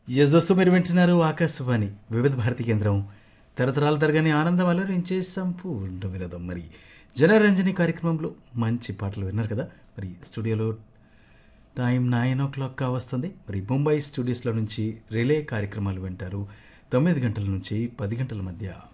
దోస్తు మీరు వింటున్నారు ఆకాశవాణి వివిధ భారతి కేంద్రం తరతరాల తరగని ఆనందం అలరించే సంపూర్ణ వినోదం. మరి జనరంజని కార్యక్రమంలో మంచి పాటలు విన్నారు కదా. మరి స్టూడియోలో టైం 9 o'clock వస్తుంది. మరి ముంబై స్టూడియోస్లో నుంచి రిలే కార్యక్రమాలు వింటారు 9 గంటల నుంచి 10 గంటల మధ్య.